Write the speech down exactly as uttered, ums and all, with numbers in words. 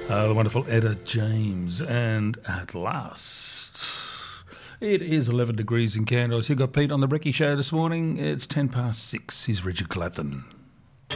Uh, the wonderful Etta James, and At Last. It is eleven degrees in Canberra. So you got Pete on the Brekkie Show this morning. It's ten past six. Here's Richard Clapton.